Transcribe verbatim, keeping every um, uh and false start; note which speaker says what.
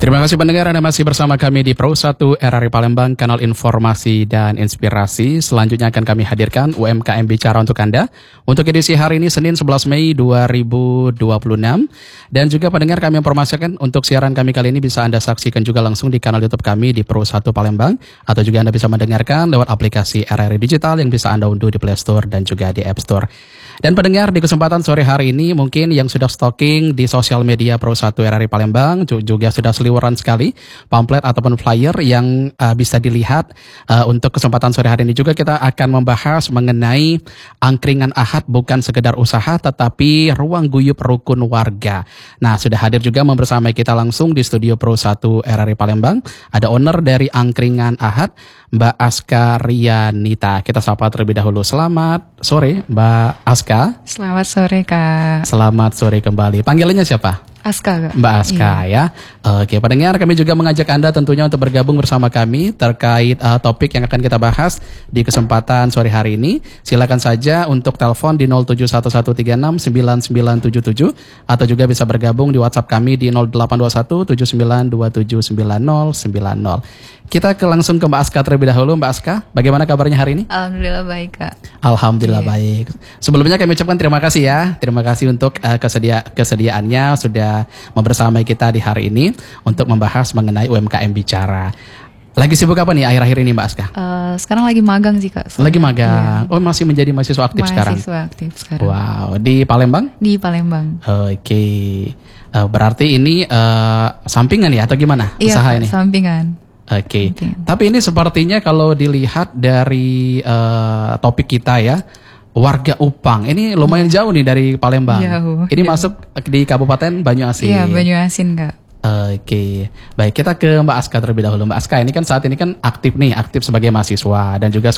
Speaker 1: Terima kasih pendengar, Anda masih bersama kami di Pro satu R R I Palembang, kanal informasi dan inspirasi. Selanjutnya akan kami hadirkan U M K M Bicara untuk Anda. Untuk edisi hari ini Senin sebelas Mei dua ribu dua puluh enam. Dan juga pendengar, kami informasikan untuk siaran kami kali ini bisa Anda saksikan juga langsung di kanal YouTube kami di Pro satu Palembang. Atau juga Anda bisa mendengarkan lewat aplikasi R R I Digital yang bisa Anda unduh di Play Store dan juga di App Store. Dan pendengar, di kesempatan sore hari ini mungkin yang sudah stalking di sosial media Pro satu R R I Palembang juga sudah seliweran sekali pamflet ataupun flyer yang uh, bisa dilihat. Uh, untuk kesempatan sore hari ini juga kita akan membahas mengenai angkringan Ahad bukan sekedar usaha tetapi ruang guyup rukun warga. Nah, sudah hadir juga membersamai kita langsung di studio Pro satu R R I Palembang. Ada owner dari angkringan Ahad, Mbak Aska Rianita. Kita sapa terlebih dahulu. Selamat sore Mbak Aska.
Speaker 2: Selamat sore Kak.
Speaker 1: Selamat sore kembali. Panggilannya siapa?
Speaker 2: Aska Kak.
Speaker 1: Mbak Aska, iya. Ya. Oke, pendengar, kami juga mengajak Anda tentunya untuk bergabung bersama kami terkait uh, topik yang akan kita bahas di kesempatan sore hari ini. Silakan saja untuk telepon di nol tujuh satu satu tiga enam sembilan sembilan tujuh tujuh atau juga bisa bergabung di WhatsApp kami di nol delapan dua satu tujuh sembilan dua tujuh sembilan nol sembilan nol. Kita ke langsung ke Mbak Aska terlebih dahulu. Mbak Aska, bagaimana kabarnya hari ini?
Speaker 2: Alhamdulillah baik Kak.
Speaker 1: Alhamdulillah
Speaker 2: yeah.
Speaker 1: baik. Sebelumnya kami ucapkan terima kasih ya. Terima kasih untuk uh, kesedia kesediaannya sudah membersamai kita di hari ini untuk membahas mengenai U M K M Bicara. Lagi sibuk apa nih akhir-akhir ini Mbak Aska?
Speaker 2: Uh, sekarang lagi magang sih Kak.
Speaker 1: Soalnya. Lagi magang. Yeah. Oh, masih menjadi mahasiswa aktif
Speaker 2: mahasiswa
Speaker 1: sekarang?
Speaker 2: Mahasiswa aktif sekarang.
Speaker 1: Wow, di Palembang?
Speaker 2: Di Palembang.
Speaker 1: Oke. Okay. Uh, berarti ini uh, sampingan ya atau gimana
Speaker 2: iya,
Speaker 1: usaha ini?
Speaker 2: Sampingan.
Speaker 1: Oke, okay. Tapi ini sepertinya kalau dilihat dari uh, topik kita ya, warga Upang, ini lumayan jauh nih dari Palembang.
Speaker 2: Jauh.
Speaker 1: Ini
Speaker 2: jauh.
Speaker 1: masuk di Kabupaten Banyuasin.
Speaker 2: Iya, Banyuasin Kak.
Speaker 1: Oke, okay. Baik, kita ke Mbak Aska terlebih dahulu. Mbak Aska, ini kan saat ini kan aktif nih, aktif sebagai mahasiswa dan juga